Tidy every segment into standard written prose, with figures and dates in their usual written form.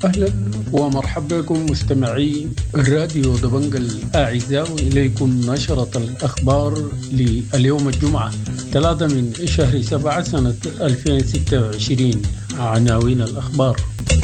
أهلا ومرحبا بكم مستمعي الراديو دبنج الأعزاء، وإليكم نشرة الأخبار لليوم الجمعة 3 من شهر 7 سنة 2026. عناوين الأخبار: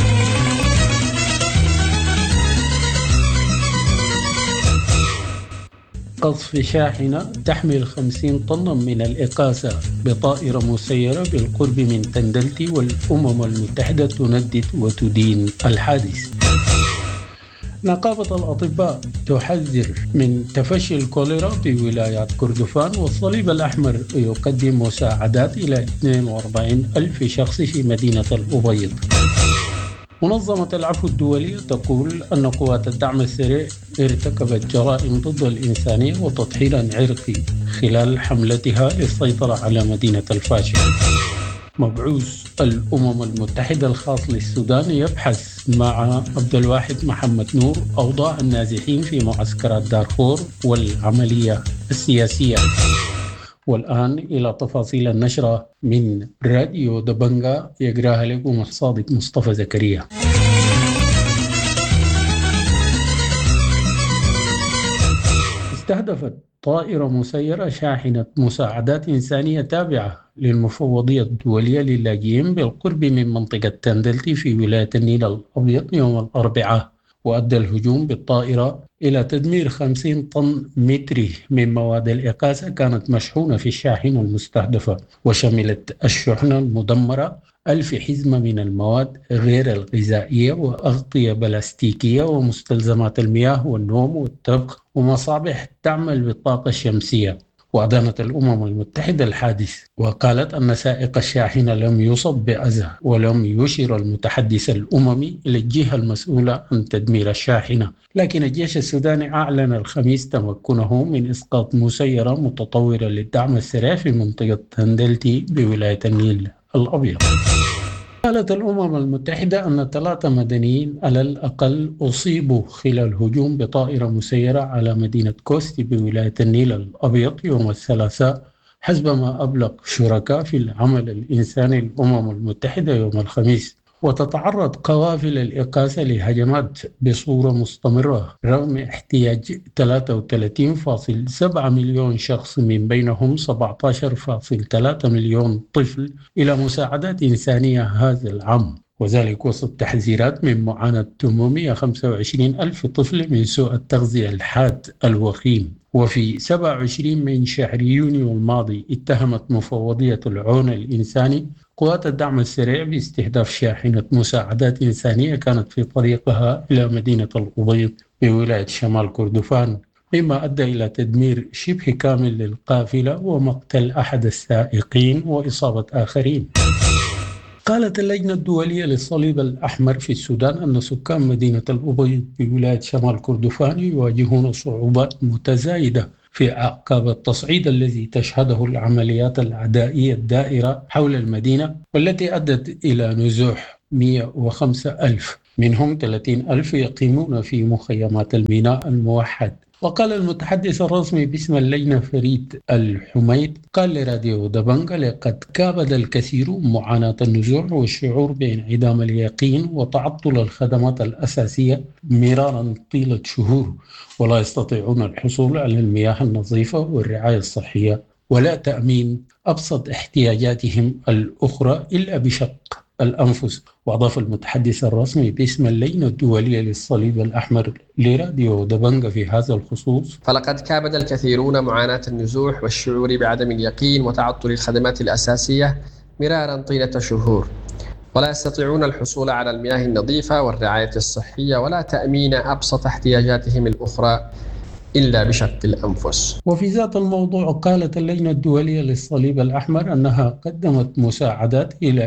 قصف شاحنة تحمل 50 طنا من الإقاثة بطائرة مسيرة بالقرب من تندلتي، والأمم المتحدة تندد وتدين الحادث. نقابة الأطباء تحذر من تفشي الكوليرا في ولايات كردفان، والصليب الأحمر يقدم مساعدات إلى 42 ألف شخص في مدينة الأبيض. منظمة العفو الدولية تقول أن قوات الدعم السريع ارتكبت جرائم ضد الإنسانية وتضحية عرقي خلال حملتها للسيطرة على مدينة الفاشا. مبعوث الأمم المتحدة الخاص للسودان يبحث مع عبد الواحد محمد نور أوضاع النازحين في معسكرات دارفور والعملية السياسية. والآن إلى تفاصيل النشرة من راديو دبنجا، يقراها لكم الصادق مصطفى زكريا. استهدفت طائرة مسيرة شاحنة مساعدات إنسانية تابعة للمفوضية الدولية للاجئين بالقرب من منطقة تندلتي في ولاية النيل الأبيض يوم الأربعاء، وأدى الهجوم بالطائرة إلى تدمير 50 طن متري من مواد الإقاثة كانت مشحونة في الشاحنة المستهدفة، وشملت الشحنة المدمرة 1000 حزمة من المواد غير الغذائية وأغطية بلاستيكية ومستلزمات المياه والنوم والطبخ ومصابيح تعمل بالطاقة الشمسية. وأدانت الأمم المتحدة الحادث، وقالت أن سائق الشاحنة لم يصب بأذى، ولم يشر المتحدث الأممي إلى الجهة المسؤولة عن تدمير الشاحنة. لكن الجيش السوداني أعلن الخميس تمكنه من إسقاط مسيرة متطورة للدعم السريع في منطقة تندلتي بولاية النيل الأبيض. قالت الأمم المتحدة أن 3 مدنيين على الأقل أصيبوا خلال هجوم بطائرة مسيرة على مدينة كوستي بولاية النيل الأبيض يوم الثلاثاء، حسب ما أبلغ شركاء في العمل الإنساني الأمم المتحدة يوم الخميس. وتتعرض قوافل الإقاثة لهجمات بصورة مستمرة رغم احتياج 33.7 مليون شخص، من بينهم 17.3 مليون طفل، إلى مساعدات إنسانية هذا العام، وذلك وسط تحذيرات من معاناة 825 ألف طفل من سوء التغذية الحاد الوخيم. وفي 27 من شهر يونيو الماضي اتهمت مفوضية العون الإنساني قوات الدعم السريع باستهداف شاحنة مساعدات إنسانية كانت في طريقها إلى مدينة الأبيض بولاية شمال كردفان، مما أدى إلى تدمير شبه كامل للقافلة ومقتل أحد السائقين وإصابة آخرين. قالت اللجنة الدولية للصليب الأحمر في السودان أن سكان مدينة الأبيض بولاية شمال كردفان يواجهون صعوبات متزايدة في أعقاب التصعيد الذي تشهده العمليات العدائية الدائرة حول المدينة، والتي أدت إلى نزوح 105 ألف، منهم 30 ألف يقيمون في مخيمات الميناء الموحد. وقال المتحدث الرسمي باسم اللجنة فريد الحميد قال لراديو دبنجا: لقد كابد الكثيرون معاناة النزوح والشعور بانعدام اليقين وتعطل الخدمات الأساسية مرارا طيلة شهور، ولا يستطيعون الحصول على المياه النظيفة والرعاية الصحية ولا تأمين أبسط احتياجاتهم الأخرى إلا بشق الأنفس. وأضاف المتحدث الرسمي باسم اللجنة الدولية للصليب الأحمر لراديو دبنجا في هذا الخصوص: فلقد كابد الكثيرون معاناة النزوح والشعور بعدم اليقين وتعطل الخدمات الأساسية مرارا طيلة شهور، ولا يستطيعون الحصول على المياه النظيفة والرعاية الصحية ولا تأمين أبسط احتياجاتهم الأخرى إلا بشق الأنفس. وفي ذات الموضوع قالت اللجنة الدولية للصليب الأحمر أنها قدمت مساعدات إلى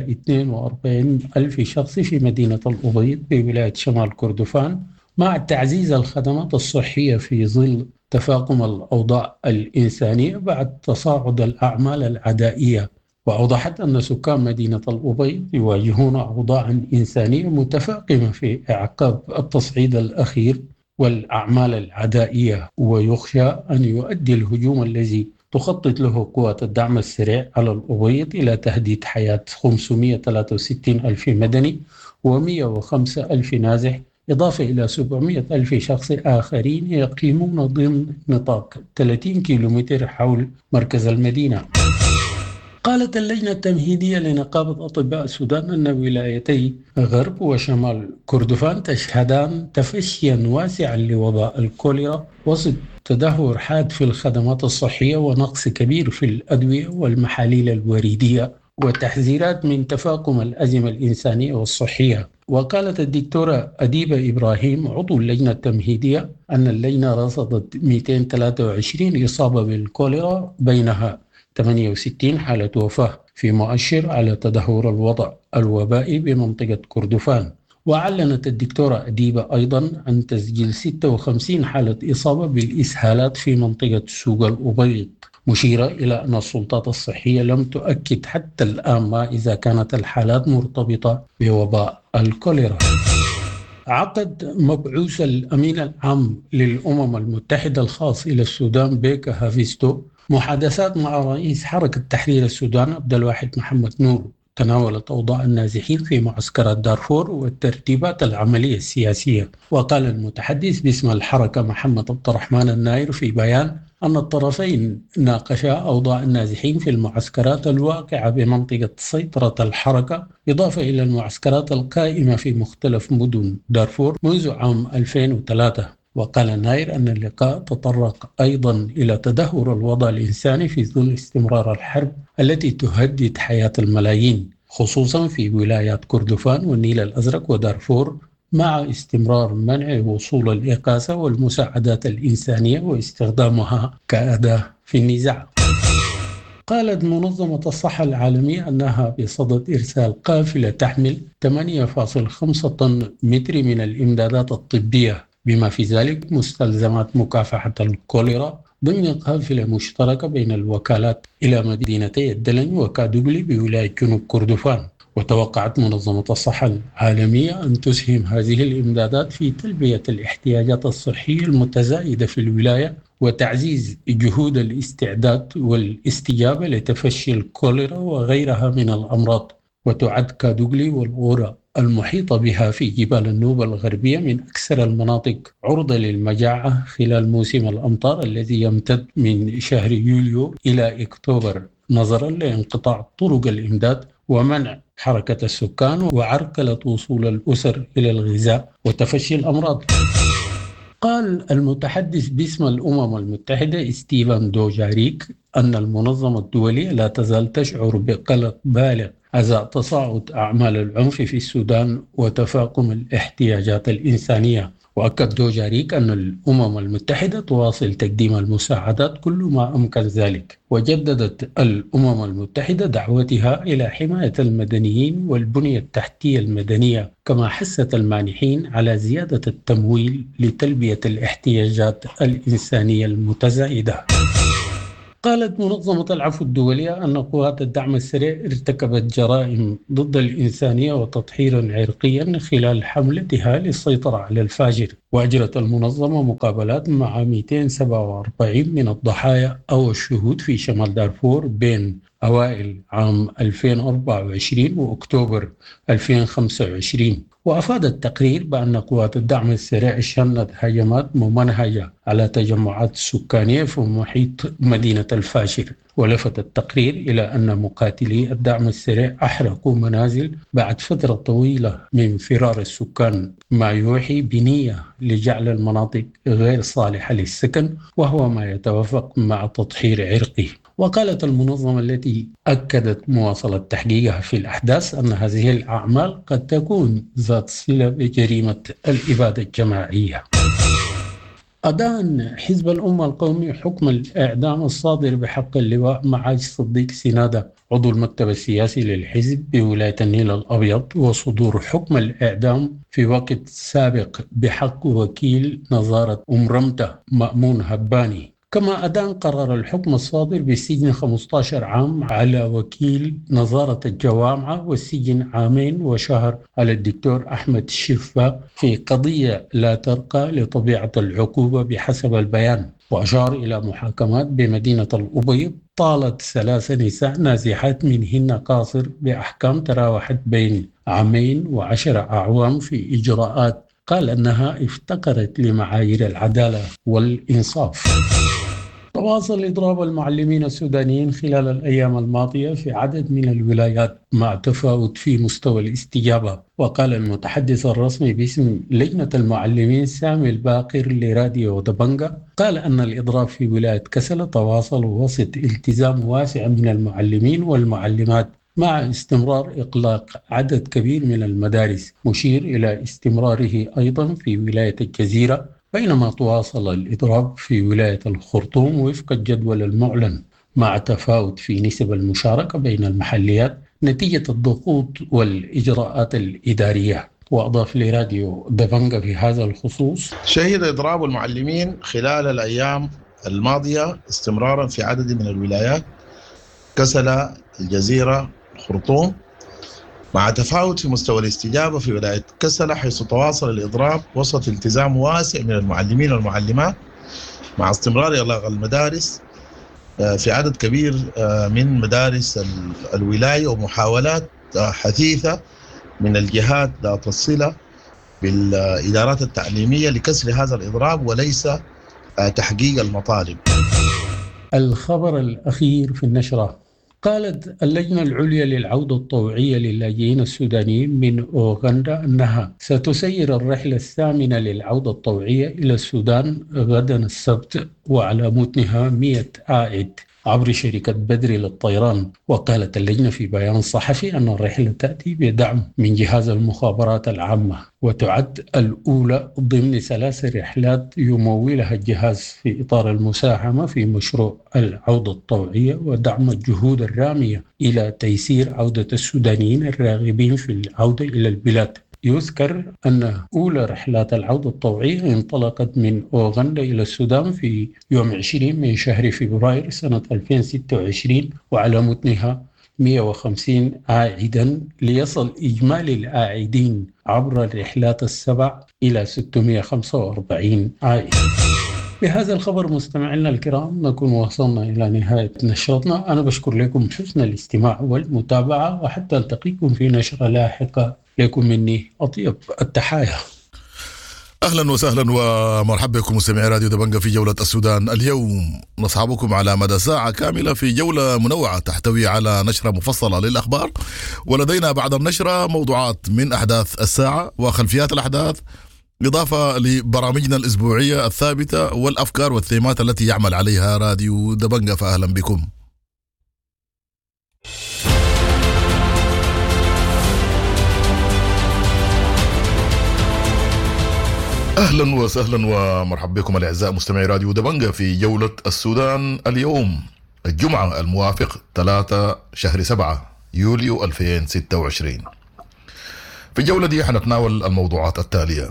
42 ألف شخص في مدينة الأبيض بولاية شمال كردفان، مع تعزيز الخدمات الصحية في ظل تفاقم الأوضاع الإنسانية بعد تصاعد الأعمال العدائية. وأوضحت أن سكان مدينة الأبيض يواجهون أوضاعا إنسانية متفاقمة في إعقاب التصعيد الأخير والأعمال العدائية، ويخشى أن يؤدي الهجوم الذي تخطط له قوات الدعم السريع على الأبيض إلى تهديد حياة 563 ألف مدني و105 ألف نازح، إضافة إلى 700 ألف شخص آخرين يقيمون ضمن نطاق 30 كيلومتر حول مركز المدينة. قالت اللجنة التمهيدية لنقابة أطباء السودان أن ولايتي غرب وشمال كردفان تشهدان تفشيا واسعا لوباء الكوليرا وسط تدهور حاد في الخدمات الصحية ونقص كبير في الأدوية والمحاليل الوريدية وتحذيرات من تفاقم الأزمة الإنسانية والصحية. وقالت الدكتورة أديبة إبراهيم عضو اللجنة التمهيدية أن اللجنة رصدت 223 إصابة بالكوليرا، بينها 68 حالة وفاة، في مؤشر على تدهور الوضع الوبائي بمنطقة كردفان. وأعلنت الدكتورة أديبة أيضا عن تسجيل 56 حالة إصابة بالإسهالات في منطقة سوق الأبيض، مشيرة إلى أن السلطات الصحية لم تؤكد حتى الآن ما إذا كانت الحالات مرتبطة بوباء الكوليرا. عقد مبعوث الأمين العام للأمم المتحدة الخاص إلى السودان بيكا هافيستو محادثات مع رئيس حركة تحرير السودان عبد الواحد محمد نور تناولت أوضاع النازحين في معسكرات دارفور والترتيبات العملية السياسية. وقال المتحدث باسم الحركة محمد عبد الرحمن الناير في بيان أن الطرفين ناقشا أوضاع النازحين في المعسكرات الواقعة بمنطقة سيطرة الحركة، إضافة إلى المعسكرات القائمة في مختلف مدن دارفور منذ عام 2003. وقال الناير أن اللقاء تطرق أيضا إلى تدهور الوضع الإنساني في ظل استمرار الحرب التي تهدد حياة الملايين، خصوصا في ولايات كردفان والنيل الأزرق ودارفور، مع استمرار منع وصول الإغاثة والمساعدات الإنسانية واستخدامها كأداة في النزاع. قالت منظمة الصحة العالمية أنها بصدد إرسال قافلة تحمل 8.5 طن متر من الإمدادات الطبية، بما في ذلك مستلزمات مكافحة الكوليرا، ضمن قافلة مشتركة بين الوكالات إلى مدينتي الدلن وكادوغلي بولاية جنوب كردفان. وتوقعت منظمة الصحة العالمية أن تسهم هذه الإمدادات في تلبية الاحتياجات الصحية المتزايدة في الولاية وتعزيز جهود الاستعداد والاستجابة لتفشي الكوليرا وغيرها من الأمراض. وتعد كادوغلي والغورة المحيطة بها في جبال النوبة الغربية من أكثر المناطق عرضة للمجاعة خلال موسم الأمطار الذي يمتد من شهر يوليو إلى أكتوبر، نظرا لانقطاع طرق الإمداد ومنع حركة السكان وعرقلة وصول الأسر إلى الغذاء وتفشي الأمراض. قال المتحدث باسم الأمم المتحدة ستيفان دوجاريك أن المنظمة الدولية لا تزال تشعر بقلق بالغ أزاء تصاعد أعمال العنف في السودان وتفاقم الاحتياجات الإنسانية. وأكد دوجاريك أن الأمم المتحدة تواصل تقديم المساعدات كل ما أمكن ذلك. وجددت الأمم المتحدة دعوتها إلى حماية المدنيين والبنية التحتية المدنية، كما حثت المانحين على زيادة التمويل لتلبية الاحتياجات الإنسانية المتزايدة. قالت منظمة العفو الدولية أن قوات الدعم السريع ارتكبت جرائم ضد الإنسانية وتطهيرا عرقيا خلال حملتها للسيطرة على الفاجر. وأجرت المنظمة مقابلات مع 247 من الضحايا أو الشهود في شمال دارفور بين أوائل عام 2024 وأكتوبر 2025. وأفاد التقرير بأن قوات الدعم السريع شنت هجمات ممنهجة على تجمعات سكانية في محيط مدينة الفاشر. ولفت التقرير إلى أن مقاتلي الدعم السريع أحرقوا منازل بعد فترة طويلة من فرار السكان، ما يوحي بنية لجعل المناطق غير صالحة للسكن، وهو ما يتوافق مع تطهير عرقي. وقالت المنظمة التي أكدت مواصلة تحقيقها في الأحداث أن هذه الأعمال قد تكون ذات صلة بجريمة الإبادة الجماعية. أدان حزب الأمة القومي حكم الإعدام الصادر بحق اللواء معاذ صديق سنادة عضو المكتب السياسي للحزب بولاية النيل الأبيض، وصدور حكم الإعدام في وقت سابق بحق وكيل نظارة أمرمتة مأمون هباني. كما أدان قرر الحكم الصادر بالسجن 15 عام على وكيل نظارة الجوامع والسجن 2 عام وشهر على الدكتور أحمد الشفا في قضية لا ترقى لطبيعة العقوبة بحسب البيان. وأشار إلى محاكمات بمدينة الأبيض طالت 3 نساء نازحات منهن قاصر بأحكام تراوحت بين عامين و10 أعوام في إجراءات قال أنها افتقرت لمعايير العدالة والإنصاف. تواصل إضراب المعلمين السودانيين خلال الأيام الماضية في عدد من الولايات مع تفاوت في مستوى الاستجابة. وقال المتحدث الرسمي باسم لجنة المعلمين سامي الباقر لراديو دبنجة قال أن الإضراب في ولاية كسلة تواصل وسط التزام واسع من المعلمين والمعلمات مع استمرار إغلاق عدد كبير من المدارس، مشير إلى استمراره أيضا في ولاية الجزيرة، بينما تواصل الإضراب في ولاية الخرطوم وفق الجدول المعلن مع تفاوت في نسب المشاركة بين المحليات نتيجة الضغوط والإجراءات الإدارية. وأضاف لراديو دبنجة في هذا الخصوص: شهد إضراب المعلمين خلال الأيام الماضية استمرارا في عدد من الولايات كسلة، الجزيرة، الخرطوم، مع تفاوت في مستوى الاستجابة في ولاية كسلة، حيث تواصل الإضراب وسط التزام واسع من المعلمين والمعلمات مع استمرار إغلاق المدارس في عدد كبير من مدارس الولاية، ومحاولات حثيثة من الجهات ذات الصلة بالإدارات التعليمية لكسر هذا الإضراب وليس تحقيق المطالب. الخبر الأخير في النشرة: قالت اللجنة العليا للعودة الطوعية للاجئين السودانيين من أوغندا أنها ستسير الرحلة الثامنة للعودة الطوعية إلى السودان غدا السبت، وعلى متنها 100 عائد عبر شركة بدر للطيران. وقالت اللجنة في بيان صحفي أن الرحلة تأتي بدعم من جهاز المخابرات العامة، وتعد الأولى ضمن 3 رحلات يمولها الجهاز في إطار المساهمة في مشروع العودة الطوعية ودعم الجهود الرامية إلى تيسير عودة السودانيين الراغبين في العودة إلى البلاد. يذكر أن أولى رحلات العودة الطوعية انطلقت من أوغندا إلى السودان في يوم 20 من شهر فبراير سنة 2026، وعلى متنها 150 عائدا، ليصل إجمالي العائدين عبر الرحلات ال7 إلى 645 عائد. بهذا الخبر مستمعينا الكرام نكون وصلنا إلى نهاية نشرتنا. أنا بشكر لكم حسن الاستماع والمتابعة، وحتى ألتقيكم في نشرة لاحقة. لكم مني أطيب التحايا. أهلا وسهلا ومرحبا بكم مستمعي راديو دبنجة في جولة السودان. اليوم نصحبكم على مدى ساعة كاملة في جولة منوعة تحتوي على نشرة مفصلة للأخبار، ولدينا بعد النشرة موضوعات من أحداث الساعة وخلفيات الأحداث، إضافة لبرامجنا الأسبوعية الثابتة والأفكار والثيمات التي يعمل عليها راديو دبنجة. فأهلا بكم. أهلا وسهلا ومرحبا بكم الأعزاء مستمعي راديو دبنجة في جولة السودان. اليوم الجمعة الموافق 3 شهر 7 يوليو 2026. في الجولة دي حنتناول الموضوعات التالية: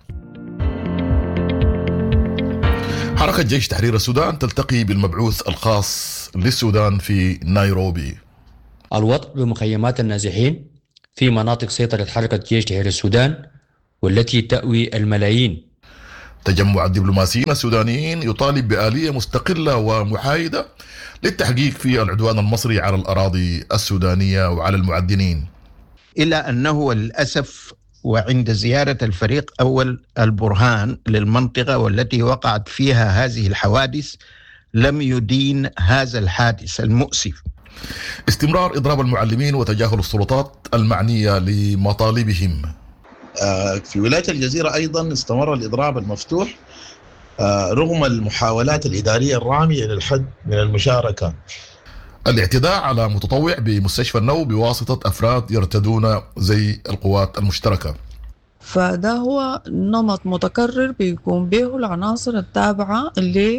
حركة جيش تحرير السودان تلتقي بالمبعوث الخاص للسودان في نيروبي. الوضع بمخيمات النازحين في مناطق سيطرة حركة جيش تحرير السودان والتي تأوي الملايين. تجمع الدبلوماسيين السودانيين يطالب بآلية مستقلة ومحايدة للتحقيق في العدوان المصري على الأراضي السودانية وعلى المعدنين. إلا أنه للأسف وعند زيارة الفريق أول البرهان للمنطقة والتي وقعت فيها هذه الحوادث لم يدين هذا الحادث المؤسف. استمرار إضراب المعلمين وتجاهل السلطات المعنية لمطالبهم. في ولاية الجزيرة أيضا استمر الإضراب المفتوح رغم المحاولات الإدارية الرامية للحد من المشاركة. الاعتداء على متطوع بمستشفى النو بواسطة أفراد يرتدون زي القوات المشتركة. فده هو نمط متكرر بيقوم به العناصر التابعة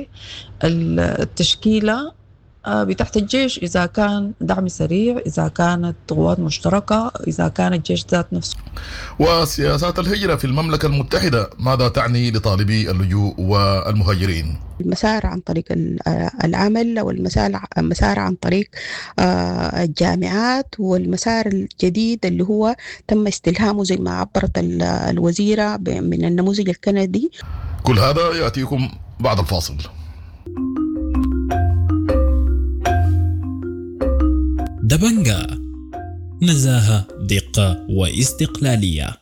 للتشكيلة بتحت الجيش، إذا كان دعم سريع، إذا كانت قوات مشتركة، إذا كان الجيش ذات نفسه. وسياسات الهجرة في المملكة المتحدة ماذا تعني لطالبي اللجوء والمهاجرين؟ المسار عن طريق العمل، والمسار عن طريق الجامعات، والمسار الجديد اللي هو تم استلهامه زي ما عبرت الوزيرة من النموذج الكندي. كل هذا يأتيكم بعد الفاصل. دبنجة نزاهة، دقة واستقلالية.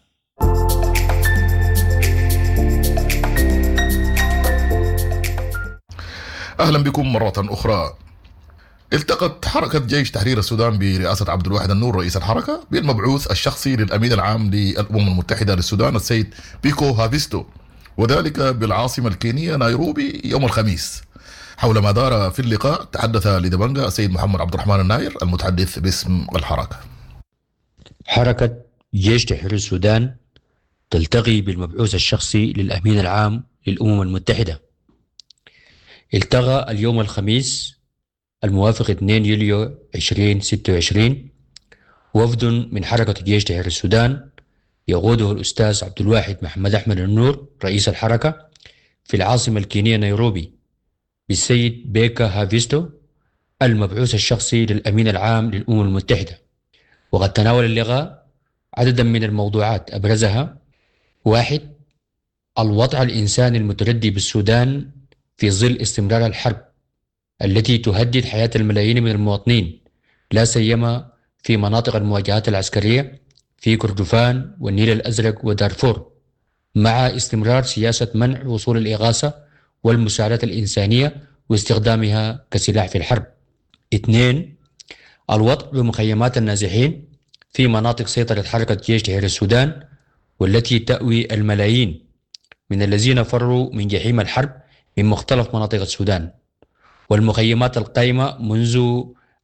أهلا بكم مرة أخرى. التقت حركة جيش تحرير السودان برئاسة عبد الواحد النور رئيس الحركة بالمبعوث الشخصي للأمين العام للأمم المتحدة للسودان السيد بيكو هافيستو، وذلك بالعاصمة الكينية نيروبي يوم الخميس. حول ما دار في اللقاء تحدث لدبنجا السيد محمد عبد الرحمن الناير المتحدث باسم الحركة. حركة جيش تحرير السودان تلتقي بالمبعوث الشخصي للأمين العام للأمم المتحدة. التقى اليوم الخميس الموافق 2 يوليو 2026 وفد من حركة جيش تحرير السودان يقوده الأستاذ عبد الواحد محمد أحمد النور رئيس الحركة في العاصمة الكينية نيروبي بالسيد بيكا هافيستو المبعوث الشخصي للأمين العام للأمم المتحدة. وقد تناول اللقاء عددا من الموضوعات أبرزها: 1. الوضع الإنساني المتردي بالسودان في ظل استمرار الحرب التي تهدد حياة الملايين من المواطنين، لا سيما في مناطق المواجهات العسكرية في كردفان والنيل الأزرق ودارفور، مع استمرار سياسة منع وصول الإغاثة والمساعدات الإنسانية واستخدامها كسلاح في الحرب. 2. الوضع بمخيمات النازحين في مناطق سيطرة حركة جيش تحرير السودان والتي تأوي الملايين من الذين فروا من جحيم الحرب من مختلف مناطق السودان، والمخيمات القائمة منذ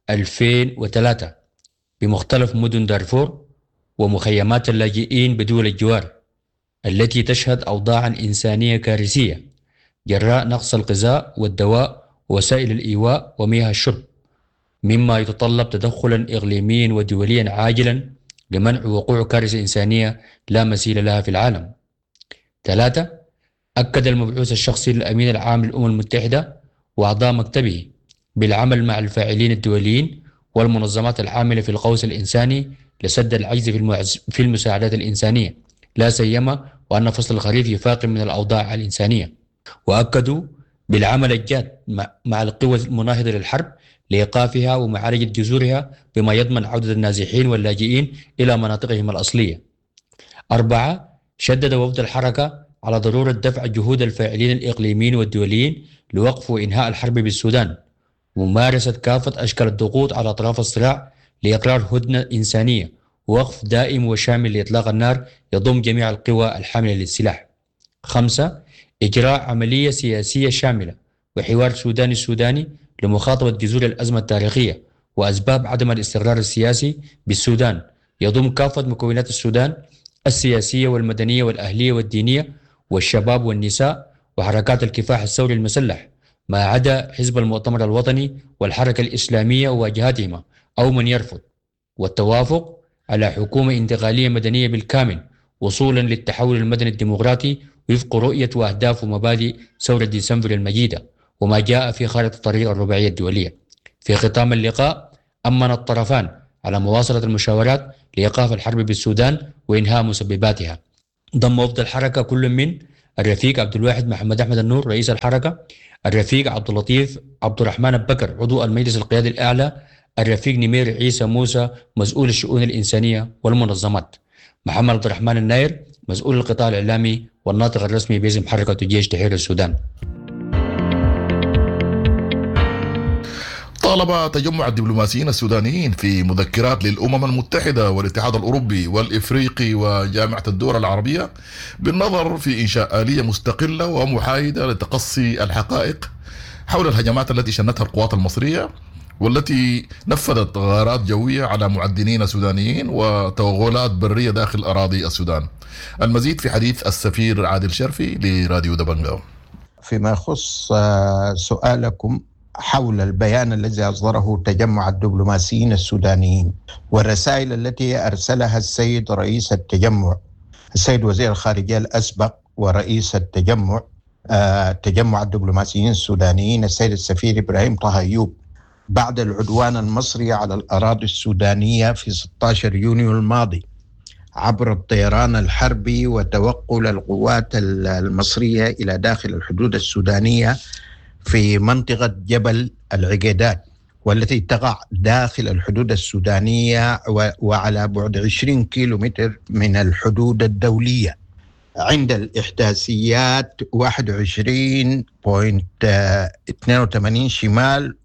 2003 بمختلف مدن دارفور، ومخيمات اللاجئين بدول الجوار التي تشهد أوضاعا إنسانية كارثية جراء نقص الغذاء والدواء ووسائل الإيواء ومياه الشرب، مما يتطلب تدخلا إقليميا ودوليا عاجلا لمنع وقوع كارثة إنسانية لا مثيل لها في العالم. 3. أكد المبعوث الشخصي للأمين العام للأمم المتحدة وأعضاء مكتبه بالعمل مع الفاعلين الدوليين والمنظمات العاملة في القوس الإنساني لسد العجز في المساعدات الإنسانية، لا سيما وأن فصل الخريف يفاقم من الأوضاع الإنسانية. وأكدوا بالعمل الجاد مع القوى المناهضة للحرب لإيقافها ومعالجة جذورها بما يضمن عودة النازحين واللاجئين إلى مناطقهم الأصلية. 4. شدد وفد الحركة على ضرورة دفع جهود الفاعلين الإقليميين والدوليين لوقف وإنهاء الحرب بالسودان، وممارسة كافة أشكال الضغوط على أطراف الصراع لإقرار هدنة إنسانية ووقف دائم وشامل لإطلاق النار يضم جميع القوى الحاملة للسلاح. 5. إجراء عملية سياسية شاملة وحوار سوداني لمخاطبة جذور الأزمة التاريخية وأسباب عدم الاستقرار السياسي بالسودان، يضم كافة مكونات السودان السياسية والمدنية والأهلية والدينية والشباب والنساء وحركات الكفاح الثوري المسلح، ما عدا حزب المؤتمر الوطني والحركة الإسلامية وواجهاتهما أو من يرفض، والتوافق على حكومة انتقالية مدنية بالكامل وصولا للتحول المدني الديمقراطي وفق رؤية وأهداف ومبادئ ثورة ديسمبر المجيدة وما جاء في خارطة الطريق الرباعية الدولية. في ختام اللقاء أمن الطرفان على مواصلة المشاورات لإيقاف الحرب بالسودان وإنهاء مسبباتها. ضم وفد الحركة كل من الرفيق عبد الواحد محمد أحمد النور رئيس الحركة، الرفيق عبد اللطيف عبد الرحمن بكر عضو المجلس القيادي الأعلى، الرفيق نمير عيسى موسى مسؤول الشؤون الإنسانية والمنظمات، محمد عبد الرحمن الناير مسؤول القطاع الإعلامي والناطق الرسمي باسم حركة جيش تحرير السودان. طالب تجمع الدبلوماسيين السودانيين في مذكرات للأمم المتحدة والاتحاد الأوروبي والإفريقي وجامعة الدول العربية بالنظر في إنشاء آلية مستقلة ومحايدة لتقصي الحقائق حول الهجمات التي شنتها القوات المصرية والتي نفذت غارات جوية على معدنين سودانيين وتوغلات برية داخل أراضي السودان. المزيد في حديث السفير عادل شرفي لراديو دبنجا. فيما يخص سؤالكم حول البيان الذي أصدره تجمع الدبلوماسيين السودانيين والرسائل التي أرسلها السيد رئيس التجمع السيد وزير الخارجية الأسبق ورئيس التجمع تجمع الدبلوماسيين السودانيين السيد السفير إبراهيم طه أيوب بعد العدوان المصري على الأراضي السودانية في 16 يونيو الماضي عبر الطيران الحربي وتوغل القوات المصرية إلى داخل الحدود السودانية في منطقة جبل العقيدات والتي تقع داخل الحدود السودانية وعلى بعد 20 كيلومتر من الحدود الدولية، عند الإحداثيات 21.82 شمال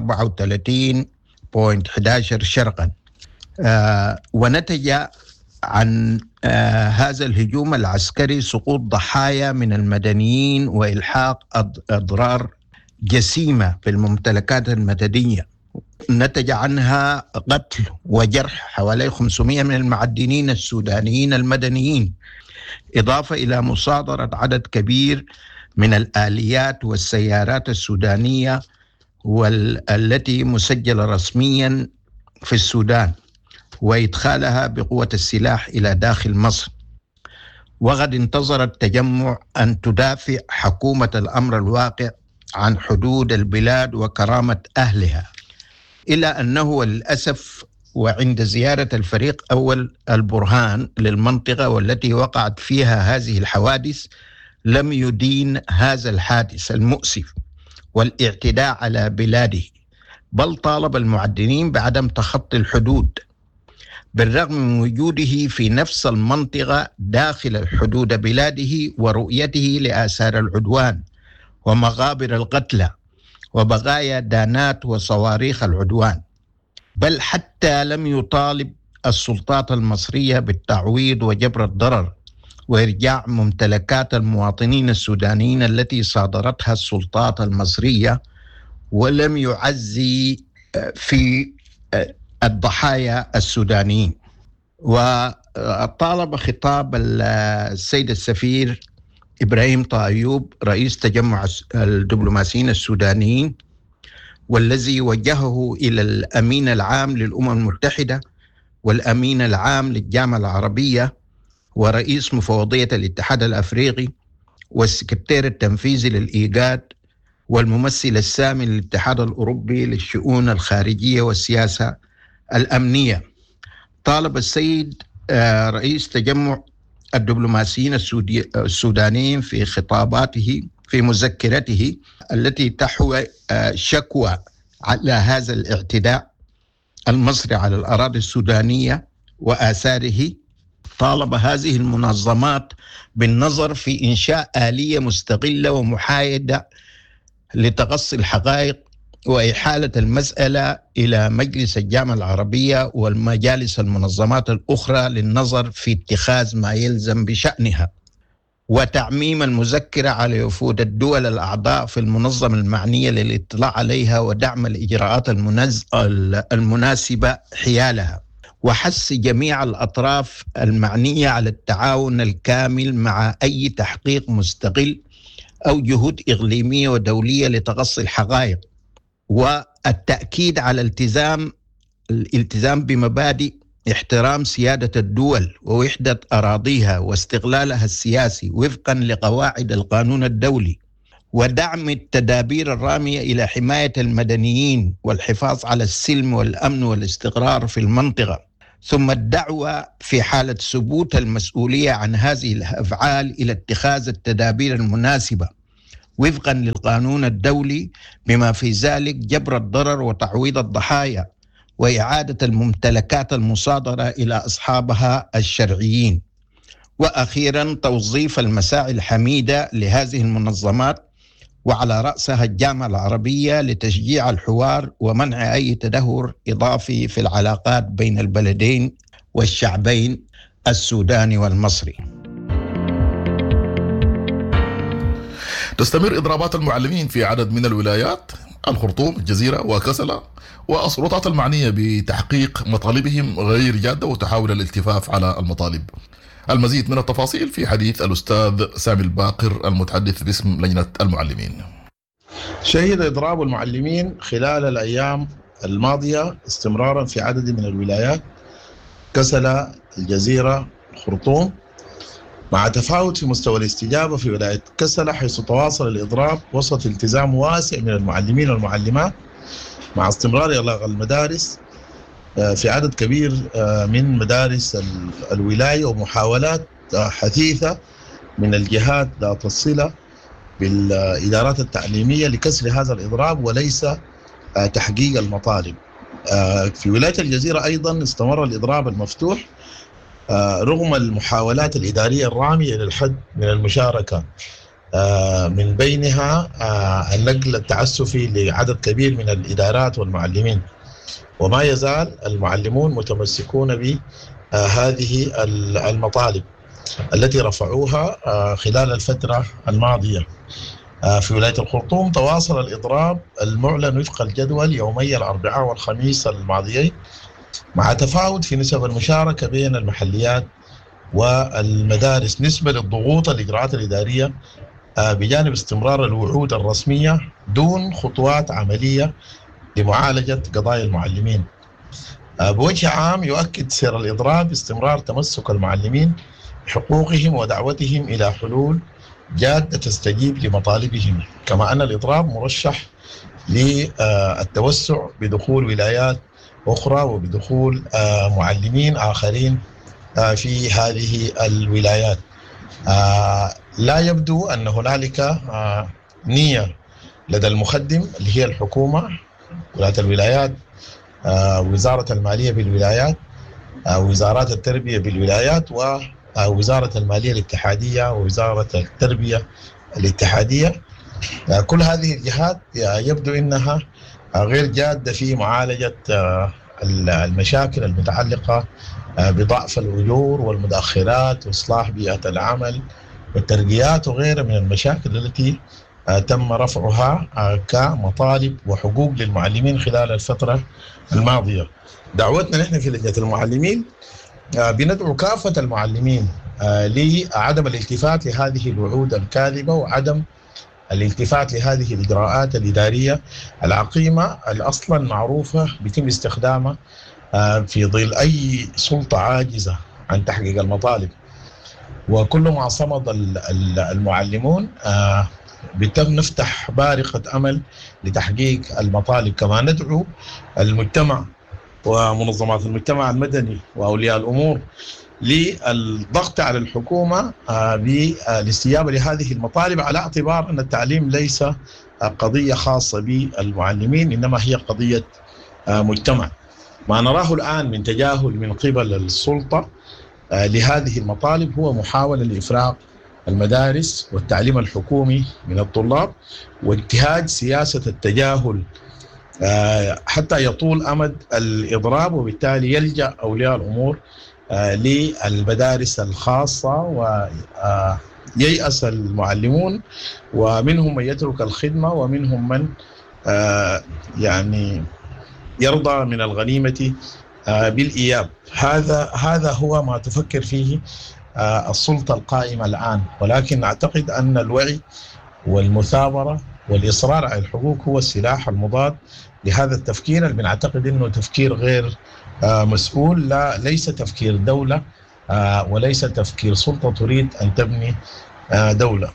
و34.11 شرقا. ونتج عن هذا الهجوم العسكري سقوط ضحايا من المدنيين وإلحاق أضرار جسيمة في الممتلكات المدنية. نتج عنها قتل وجرح حوالي 500 من المعدنين السودانيين المدنيين، إضافة إلى مصادرة عدد كبير من الآليات والسيارات السودانية والتي مسجلة رسميا في السودان، وإدخالها بقوة السلاح إلى داخل مصر. وقد انتظر التجمع أن تدافع حكومة الأمر الواقع عن حدود البلاد وكرامة أهلها، إلا أنه للأسف وعند زيارة الفريق أول البرهان للمنطقة والتي وقعت فيها هذه الحوادث لم يدين هذا الحادث المؤسف والاعتداء على بلاده، بل طالب المعدنين بعدم تخطي الحدود بالرغم من وجوده في نفس المنطقة داخل حدود بلاده ورؤيته لآثار العدوان ومغابر القتلى وبقايا دانات وصواريخ العدوان، بل حتى لم يطالب السلطات المصرية بالتعويض وجبر الضرر وإرجاع ممتلكات المواطنين السودانيين التي صادرتها السلطات المصرية، ولم يعزي في الضحايا السودانيين. وطالب خطاب السيد السفير إبراهيم طايوب رئيس تجمع الدبلوماسيين السودانيين، والذي وجهه إلى الأمين العام للأمم المتحدة والأمين العام للجامعة العربية ورئيس مفوضية الاتحاد الأفريقي والسكرتير التنفيذي للإيجاد والممثل السامي للاتحاد الأوروبي للشؤون الخارجية والسياسة الأمنية. طالب السيد رئيس تجمع الدبلوماسيين السودانيين في خطاباته في مذكرته التي تحوي شكوى على هذا الاعتداء المصري على الأراضي السودانية وآثاره، طالب هذه المنظمات بالنظر في إنشاء آلية مستقلة ومحايدة لتقصي الحقائق وإحالة المسألة إلى مجلس الجامعة العربية والمجالس المنظمات الأخرى للنظر في اتخاذ ما يلزم بشأنها، وتعميم المذكرة على وفود الدول الأعضاء في المنظمة المعنية للاطلاع عليها ودعم الإجراءات المناسبة حيالها، وحث جميع الأطراف المعنية على التعاون الكامل مع أي تحقيق مستقل أو جهود إقليمية ودولية لتقصي الحقائق، والتأكيد على الالتزام بمبادئ احترام سيادة الدول ووحدة أراضيها واستقلالها السياسي وفقا لقواعد القانون الدولي، ودعم التدابير الرامية إلى حماية المدنيين والحفاظ على السلم والأمن والاستقرار في المنطقة، ثم الدعوة في حالة ثبوت المسؤولية عن هذه الأفعال إلى اتخاذ التدابير المناسبة وفقا للقانون الدولي، بما في ذلك جبر الضرر وتعويض الضحايا وإعادة الممتلكات المصادرة إلى أصحابها الشرعيين. وأخيرا توظيف المساعي الحميدة لهذه المنظمات وعلى رأسها الجامعة العربية لتشجيع الحوار ومنع أي تدهور إضافي في العلاقات بين البلدين والشعبين السوداني والمصري. تستمر إضرابات المعلمين في عدد من الولايات، الخرطوم، الجزيرة وكسلة، والسلطات المعنية بتحقيق مطالبهم غير جادة وتحاول الالتفاف على المطالب. المزيد من التفاصيل في حديث الأستاذ سامي الباقر المتحدث باسم لجنة المعلمين. شهد إضراب المعلمين خلال الأيام الماضية استمرارا في عدد من الولايات كسلة، الجزيرة، الخرطوم، مع تفاوت في مستوى الاستجابة في ولاية كسلة، حيث تواصل الإضراب وسط التزام واسع من المعلمين والمعلمات مع استمرار إغلاق المدارس في عدد كبير من مدارس الولاية، ومحاولات حثيثة من الجهات ذات الصلة بالإدارات التعليمية لكسر هذا الإضراب وليس تحقيق المطالب. في ولاية الجزيرة أيضا استمر الإضراب المفتوح رغم المحاولات الإدارية الرامية للحد من المشاركة، من بينها النقل التعسفي لعدد كبير من الإدارات والمعلمين. وما يزال المعلمون متمسكون بهذه المطالب التي رفعوها خلال الفترة الماضية. في ولاية الخرطوم تواصل الإضراب المعلن وفق الجدول يومي الأربعاء والخميس الماضيين، مع تفاوت في نسب المشاركة بين المحليات والمدارس نسبة للضغوط الإجراءات الإدارية، بجانب استمرار الوعود الرسمية دون خطوات عملية لمعالجة قضايا المعلمين. بوجه عام يؤكد سير الإضراب استمرار تمسك المعلمين بحقوقهم ودعوتهم إلى حلول جادة تستجيب لمطالبهم، كما أن الإضراب مرشح للتوسع بدخول ولايات أخرى وبدخول معلمين آخرين في هذه الولايات. لا يبدو أن هنالك نية لدى المخدم اللي هي الحكومة، ولاية الولايات، وزارة المالية بالولايات، وزارات التربية بالولايات، ووزارة المالية الاتحادية ووزارة التربية الاتحادية. كل هذه الجهات يبدو أنها غير جادة في معالجة المشاكل المتعلقة بضعف الأجور والمدخرات وإصلاح بيئة العمل والترقيات وغيرها من المشاكل التي تم رفعها كمطالب وحقوق للمعلمين خلال الفترة الماضية. دعوتنا نحن في لجنة المعلمين بندعو كافة المعلمين لعدم الالتفات لهذه الوعود الكاذبة وعدم الالتفات لهذه الإجراءات الإدارية العقيمة الأصلا معروفة بيتم استخدامها في ظل أي سلطة عاجزة عن تحقيق المطالب. وكل ما صمد المعلمون بيتم نفتح بارقة أمل لتحقيق المطالب. كما ندعو المجتمع ومنظمات المجتمع المدني وأولياء الأمور للضغط على الحكومة بالاستجابة لهذه المطالب، على اعتبار أن التعليم ليس قضية خاصة بالمعلمين، إنما هي قضية مجتمع. ما نراه الآن من تجاهل من قبل السلطة لهذه المطالب هو محاولة لإفراغ المدارس والتعليم الحكومي من الطلاب، وانتهاج سياسة التجاهل حتى يطول أمد الإضراب، وبالتالي يلجأ أولياء الأمور للمدارس الخاصة وييأس المعلمون، ومنهم من يترك الخدمة ومنهم من يعني يرضى من الغنيمة بالإياب. هذا هو ما تفكر فيه السلطة القائمة الآن، ولكن أعتقد أن الوعي والمثابرة والإصرار على الحقوق هو السلاح المضاد لهذا التفكير، اللي بنعتقد أنه تفكير غير مسؤول، ليس تفكير دولة وليس تفكير سلطة تريد أن تبني دولة.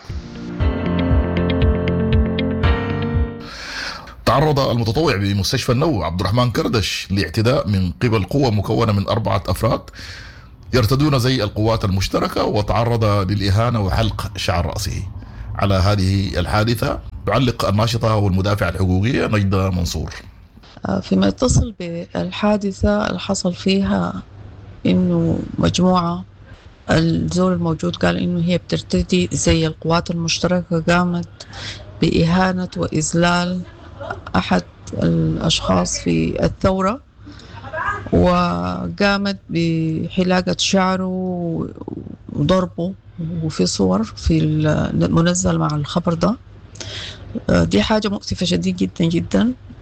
تعرض المتطوع بمستشفى النو عبد الرحمن كردش لاعتداء من قبل قوة مكونة من 4 أفراد يرتدون زي القوات المشتركة، وتعرض للإهانة وحلق شعر رأسه. على هذه الحادثة يعلق الناشطة والمدافعة الحقوقية نجدة منصور. فيما يتصل بالحادثة اللي حصل فيها إنه مجموعة الزول الموجود قال إنه هي بترتدي زي القوات المشتركة، قامت بإهانة وإذلال أحد الأشخاص في الثورة، وقامت بحلاقة شعره وضربه، وفي صور في المنزل مع الخبر ده. دي حاجة مؤسفة شديد جدا جدا.